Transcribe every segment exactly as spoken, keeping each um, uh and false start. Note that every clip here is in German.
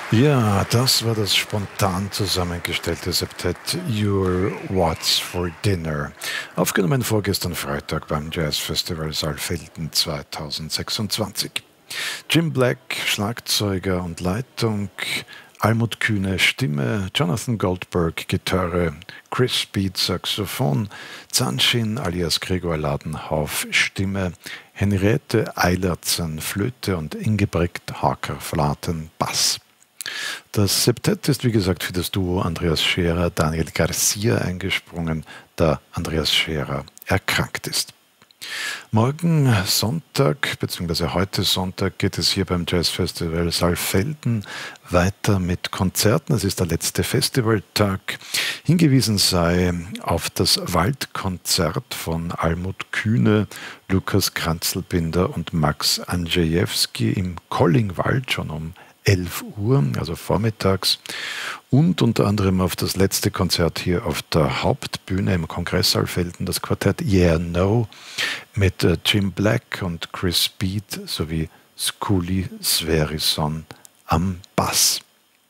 Ja, das war das spontan zusammengestellte Septett Your What's for Dinner. Aufgenommen vorgestern Freitag beim Jazzfestival Saalfelden zweitausendsechsundzwanzig. Jim Black, Schlagzeuger und Leitung, Almut Kühne, Stimme, Jonathan Goldberg, Gitarre, Chris Speed, Saxophon, Zanshin alias Gregor Ladenhauf, Stimme, Henriette Eilertsen, Flöte und Ingebrigt Haker-Flaten, Bass. Das Septett ist wie gesagt für das Duo Andreas Scherer, Daniel Garcia eingesprungen, da Andreas Scherer erkrankt ist. Morgen Sonntag, beziehungsweise heute Sonntag, geht es hier beim Jazzfestival Saalfelden weiter mit Konzerten. Es ist der letzte Festivaltag. Hingewiesen sei auf das Waldkonzert von Almut Kühne, Lukas Kranzelbinder und Max Andrzejewski im Kollingwald schon um elf Uhr, also vormittags, und unter anderem auf das letzte Konzert hier auf der Hauptbühne im Kongress Saalfelden, das Quartett Yeah No mit äh, Jim Black und Chris Speed sowie Skuli Sverrisson am Bass.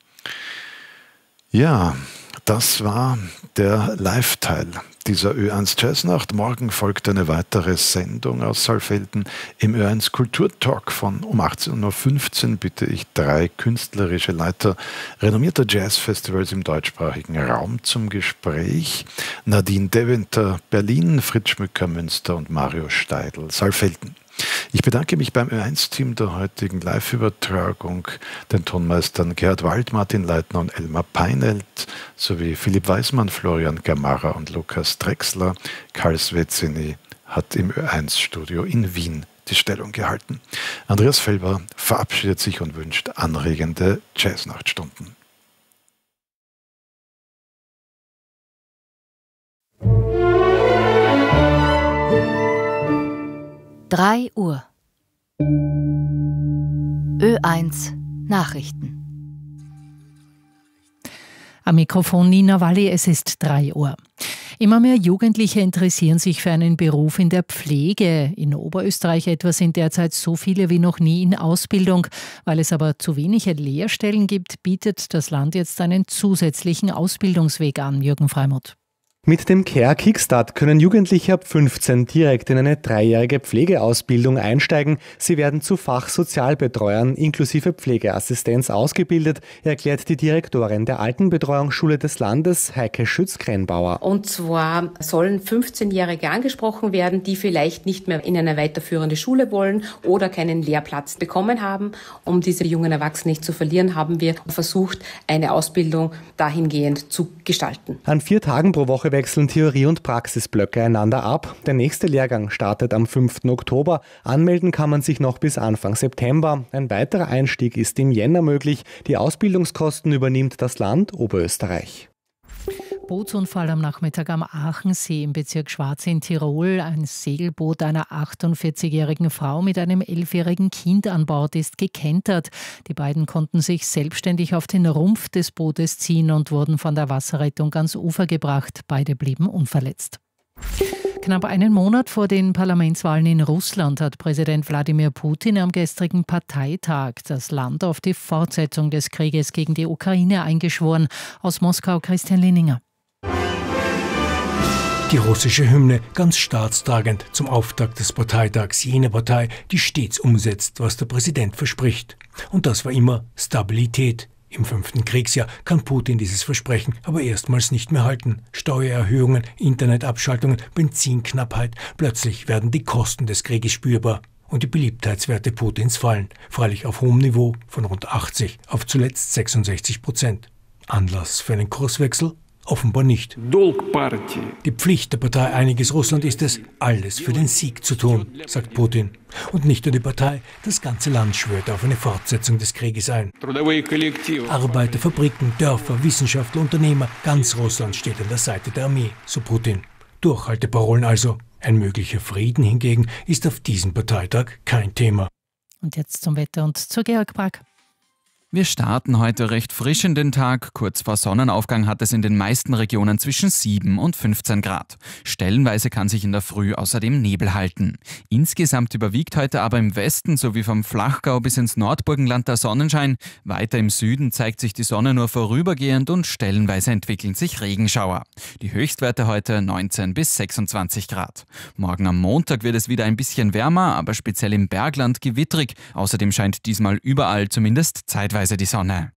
Ja, das war der Live-Teil dieser Ö eins Jazznacht. Morgen folgt eine weitere Sendung aus Saalfelden. Im Ö eins Kulturtalk von um achtzehn Uhr fünfzehn bitte ich drei künstlerische Leiter renommierter Jazzfestivals im deutschsprachigen Raum zum Gespräch. Nadine Deventer, Berlin, Fritz Schmücker, Münster und Mario Steidl, Saalfelden. Ich bedanke mich beim Ö eins Team der heutigen Live-Übertragung, den Tonmeistern Gerhard Wald, Martin Leitner und Elmar Peinelt, sowie Philipp Weismann, Florian Gamarra und Lukas Drexler. Karl Svezzini hat im Ö eins Studio in Wien die Stellung gehalten. Andreas Felber verabschiedet sich und wünscht anregende Jazznachtstunden. drei Uhr. Ö eins Nachrichten. Am Mikrofon Nina Walli, es ist drei Uhr. Immer mehr Jugendliche interessieren sich für einen Beruf in der Pflege. In Oberösterreich etwa sind derzeit so viele wie noch nie in Ausbildung. Weil es aber zu wenige Lehrstellen gibt, bietet das Land jetzt einen zusätzlichen Ausbildungsweg an. Jürgen Freimuth. Mit dem Care Kickstart können Jugendliche ab fünfzehn direkt in eine dreijährige Pflegeausbildung einsteigen. Sie werden zu Fachsozialbetreuern inklusive Pflegeassistenz ausgebildet, erklärt die Direktorin der Altenbetreuungsschule des Landes, Heike Schütz-Krenbauer. Und zwar sollen fünfzehnjährige angesprochen werden, die vielleicht nicht mehr in eine weiterführende Schule wollen oder keinen Lehrplatz bekommen haben. Um diese jungen Erwachsenen nicht zu verlieren, haben wir versucht, eine Ausbildung dahingehend zu gestalten. An vier Tagen pro Woche wechseln Theorie- und Praxisblöcke einander ab. Der nächste Lehrgang startet am fünften Oktober. Anmelden kann man sich noch bis Anfang September. Ein weiterer Einstieg ist im Jänner möglich. Die Ausbildungskosten übernimmt das Land Oberösterreich. Bootsunfall am Nachmittag am Aachensee im Bezirk Schwarz in Tirol. Ein Segelboot einer achtundvierzigjährigen Frau mit einem elfjährigen Kind an Bord ist gekentert. Die beiden konnten sich selbstständig auf den Rumpf des Bootes ziehen und wurden von der Wasserrettung ans Ufer gebracht. Beide blieben unverletzt. Knapp einen Monat vor den Parlamentswahlen in Russland hat Präsident Wladimir Putin am gestrigen Parteitag das Land auf die Fortsetzung des Krieges gegen die Ukraine eingeschworen. Aus Moskau Christian Linninger. Die russische Hymne ganz staatstragend zum Auftakt des Parteitags jener Partei, die stets umsetzt, was der Präsident verspricht. Und das war immer Stabilität. Im fünften Kriegsjahr kann Putin dieses Versprechen aber erstmals nicht mehr halten. Steuererhöhungen, Internetabschaltungen, Benzinknappheit. Plötzlich werden die Kosten des Krieges spürbar. Und die Beliebtheitswerte Putins fallen. Freilich auf hohem Niveau von rund achtzig auf zuletzt sechsundsechzig Prozent. Anlass für einen Kurswechsel? Offenbar nicht. Die Pflicht der Partei Einiges Russland ist es, alles für den Sieg zu tun, sagt Putin. Und nicht nur die Partei, das ganze Land schwört auf eine Fortsetzung des Krieges ein. Arbeiter, Fabriken, Dörfer, Wissenschaftler, Unternehmer, ganz Russland steht an der Seite der Armee, so Putin. Durchhalteparolen also. Ein möglicher Frieden hingegen ist auf diesem Parteitag kein Thema. Und jetzt zum Wetter und zur Georg Brack. Wir starten heute recht frisch in den Tag. Kurz vor Sonnenaufgang hat es in den meisten Regionen zwischen sieben und fünfzehn Grad. Stellenweise kann sich in der Früh außerdem Nebel halten. Insgesamt überwiegt heute aber im Westen sowie vom Flachgau bis ins Nordburgenland der Sonnenschein. Weiter im Süden zeigt sich die Sonne nur vorübergehend und stellenweise entwickeln sich Regenschauer. Die Höchstwerte heute neunzehn bis sechsundzwanzig Grad. Morgen am Montag wird es wieder ein bisschen wärmer, aber speziell im Bergland gewittrig. Außerdem scheint diesmal überall zumindest zeitweise die Sonne.